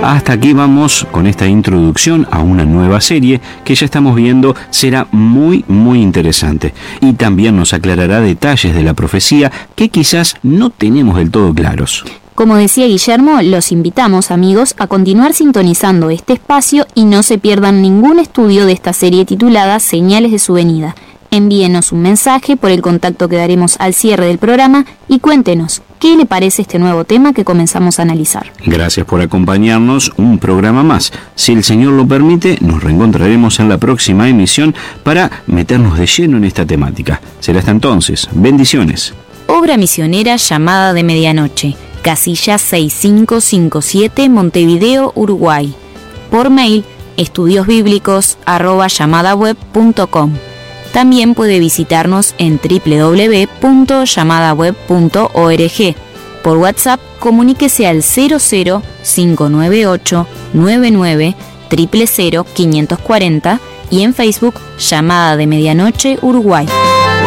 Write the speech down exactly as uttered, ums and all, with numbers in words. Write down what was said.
Hasta aquí vamos con esta introducción a una nueva serie que ya estamos viendo será muy muy interesante y también nos aclarará detalles de la profecía que quizás no tenemos del todo claros. Como decía Guillermo, los invitamos, amigos, a continuar sintonizando este espacio y no se pierdan ningún estudio de esta serie titulada Señales de su venida. Envíenos un mensaje por el contacto que daremos al cierre del programa y cuéntenos qué le parece este nuevo tema que comenzamos a analizar. Gracias por acompañarnos un programa más. Si el Señor lo permite, nos reencontraremos en la próxima emisión para meternos de lleno en esta temática. Será hasta entonces. Bendiciones. Obra misionera Llamada de Medianoche, casilla seis cinco cinco siete, Montevideo, Uruguay. Por mail, estudiosbíblicos arroba llamadaweb punto com. También puede visitarnos en doble u doble u doble u punto llamadaweb punto org. Por WhatsApp, comuníquese al cero cero cinco nueve ocho nueve nueve cero cero cero quinientos cuarenta y en Facebook, Llamada de Medianoche Uruguay.